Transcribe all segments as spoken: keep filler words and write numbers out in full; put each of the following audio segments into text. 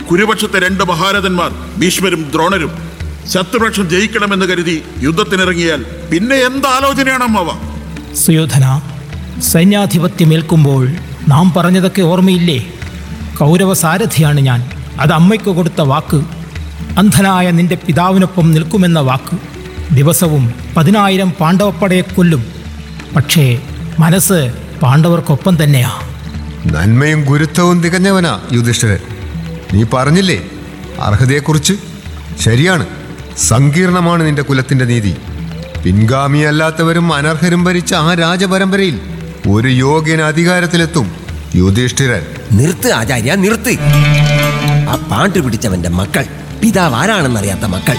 കുരുപക്ഷത്തെ രണ്ട് മഹാരഥന്മാർ ഭീഷ്മരും ദ്രോണരും ശത്രുപക്ഷം ജയിക്കണമെന്ന് കരുതി യുദ്ധത്തിനിറങ്ങിയാൽ പിന്നെ എന്താലോചനയാണ് അമ്മാവ? സുയോധന, സൈന്യാധിപത്യമേൽക്കുമ്പോൾ നാം പറഞ്ഞതൊക്കെ ഓർമ്മയില്ലേ? കൗരവ സാരഥിയാണ് ഞാൻ. അത് അമ്മയ്ക്ക് കൊടുത്ത വാക്ക്. അന്ധനായ നിന്റെ പിതാവിനൊപ്പം നിൽക്കുമെന്ന വാക്ക്. ദിവസവും പതിനായിരം പാണ്ഡവപ്പടയെ കൊല്ലും. പക്ഷേ മനസ്സ് പാണ്ഡവർക്കൊപ്പം തന്നെയാ. നന്മയും ഗുരുത്വവും തികഞ്ഞവനാ യുധിഷ്ഠിരൻ. നീ പറഞ്ഞില്ലേ അർഹതയെക്കുറിച്ച്? ശരിയാണ്, സങ്കീർണമാണ് നിന്റെ കുലത്തിന്റെ നീതി. പിൻഗാമിയല്ലാത്തവരും അനർഹരും ഭരിച്ച ആ രാജപരമ്പരയിൽ ഒരു യോഗ്യൻ അധികാരത്തിലെത്തും യുധിഷ്ഠിരൻ. നിർത്ത് ആചാര്യ, നിർത്ത്. ആ പാണ്ടു പിടിച്ചവന്റെ മക്കൾ, പിതാവ് ആരാണെന്നറിയാത്ത മക്കൾ,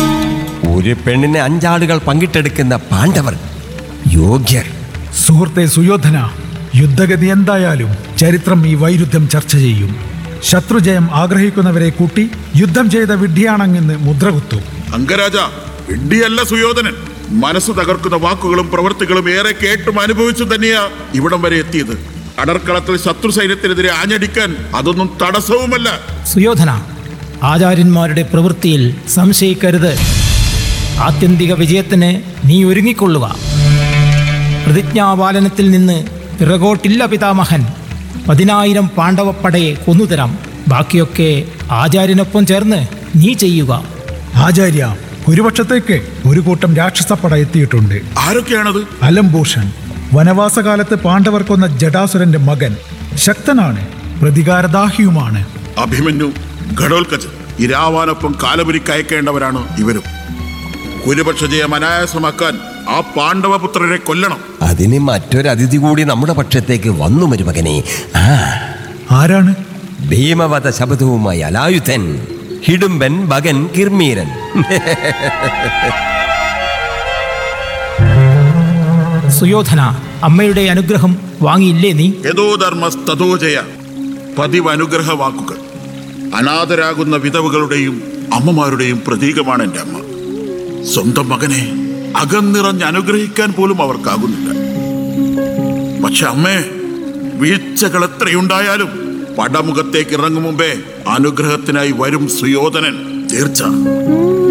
ഒരു പെണ്ണിനെ അഞ്ചാളുകൾ പങ്കിട്ടെടുക്കുന്ന പാണ്ഡവർ യോഗ്യർ. സുഹൃത്തെ സുയോധന, യുദ്ധഗതി എന്തായാലും ചരിത്രം ഈ വൈരുദ്ധ്യം ചർച്ച ചെയ്യും. ശത്രുജയം ആഗ്രഹിക്കുന്നവരെ കൂട്ടി യുദ്ധം ചെയ്ത വിഡ്ഢിയാണെന്ന് മുദ്രകുത്തും. അംഗരാജ, വിഡ്ഢിയല്ല സുയോധനൻ. മനസ്സ് തകർക്കുന്ന വാക്കുകളും പ്രവൃത്തികളും ഏറെ കേട്ടും അനുഭവിച്ചു തന്നെയാ ഇവിടം വരെ എത്തിയത്. അടർക്കളത്തിൽ ശത്രു സൈന്യത്തിനെതിരെ ആഞ്ഞടിക്കാൻ അതൊന്നും തടസ്സവുമല്ല. സുയോധന, ആചാര്യന്മാരുടെ പ്രവൃത്തിയിൽ സംശയിക്കരുത്. ആത്യന്തിക വിജയത്തിന് നീ ഒരുങ്ങിക്കൊള്ളുക. പ്രതിജ്ഞാപാലനത്തിൽ നിന്ന് പിറകോട്ടില്ല പിതാമഹൻ. പതിനായിരം പാണ്ഡവപ്പടയെ കൊന്നുതരാം. ബാക്കിയൊക്കെ ആചാര്യനൊപ്പം ചേർന്ന് നീ ചെയ്യുക. ആചാര്യ, കുരുപക്ഷത്തേക്ക് ഒരു കൂട്ടം രാക്ഷസപ്പട എത്തിയിട്ടുണ്ട്. ആരൊക്കെയാണത്? അലംഭൂഷൻ, വനവാസകാലത്ത് പാണ്ഡവർ കൊന്ന ജടാസുരന്റെ മകൻ. ശക്തനാണ്, പ്രതികാരദാഹിയുമാണ്. അഭിമന്യു, ഘടോൽക്കച്ച്, ഇരാവാനൊപ്പം കാലപുരിക്കയക്കേണ്ടവരാണ് ഇവരും. കുരുപക്ഷ ജയം അനായാസമാക്കാൻ ആ പാണ്ഡവപുത്രരെ കൊല്ലണം. അതിന് മറ്റൊരതിഥി കൂടി നമ്മുടെ പക്ഷത്തേക്ക് വന്നു മരുമകനെ. ആ ആരാണ്? ഭീമവധ ശബ്ദവുമായി അലായുധൻ, ഹിഡുംബൻ മകൻ കിർമീരൻ. സുയോധന, അമ്മയുടെ അനുഗ്രഹം വാങ്ങിയില്ലേ നീ? യഥോ ധർമ്മസ്തഥോ ജയ. പതിവ് അനുഗ്രഹ വാക്കുകൾ. അനാഥരാകുന്ന വിധവകളുടെയും അമ്മമാരുടെയും പ്രതീകമാണ് എൻ്റെ അമ്മ. സ്വന്തം മകനെ അകന്നിറഞ്ഞ് അനുഗ്രഹിക്കാൻ പോലും അവർക്കാകുന്നില്ല. പക്ഷെ അമ്മേ, വീഴ്ചകൾ എത്രയുണ്ടായാലും പടമുഖത്തേക്ക് ഇറങ്ങും മുമ്പേ അനുഗ്രഹത്തിനായി വരും സുയോധനൻ തീർച്ച.